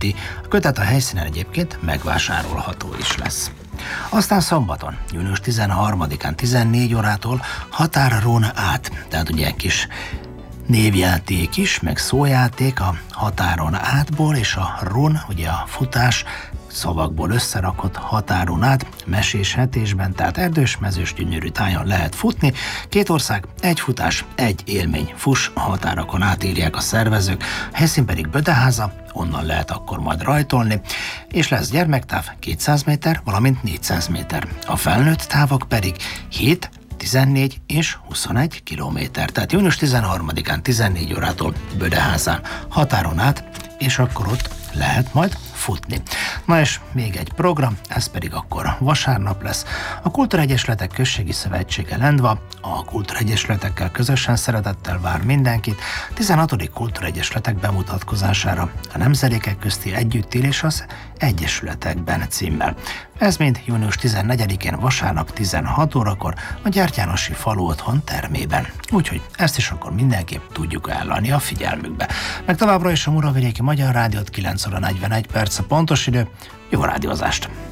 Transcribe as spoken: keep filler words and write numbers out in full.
érinti. A kötet a helyszínen egyébként megvásárolható is lesz. Aztán szombaton, június tizenharmadikán tizennégy órától határon át, tehát ugye kis névjáték is, meg szójáték a határon átból, és a run, ugye a futás, szavakból összerakott határon át, mesés hetésben, tehát erdős, mezős, gyönyörű tájon lehet futni. Két ország, egy futás, egy élmény. Fuss a határokon át, írják a szervezők. A helyszín pedig Bödeháza, onnan lehet akkor majd rajtolni, és lesz gyermektáv kétszáz méter, valamint négyszáz méter. A felnőtt távok pedig hét, tizennégy és huszonegy kilométer. Tehát június tizenharmadikán tizennégy órától Bödeházán határon át, és akkor ott lehet majd futni. Na és még egy program, ez pedig akkor vasárnap lesz. A Kultúregyesületek Községi Szövetsége Lendva a Kultúregyesületekkel közösen szeretettel vár mindenkit tizenhatodik Kultúregyesületek bemutatkozására a Nemzedékek közti együttélés az Egyesületekben címmel. Ez mind június tizennegyedikén vasárnap tizenhat órakor a Gyertyánosi Falu Otthon termében. Úgyhogy ezt is akkor mindenképp tudjuk ajánlani a figyelmükbe. Meg továbbra is a Muravidéki Magyar Rádiót, kilenc óra negyvenegy perc a pontos idő. Jó rádiózást!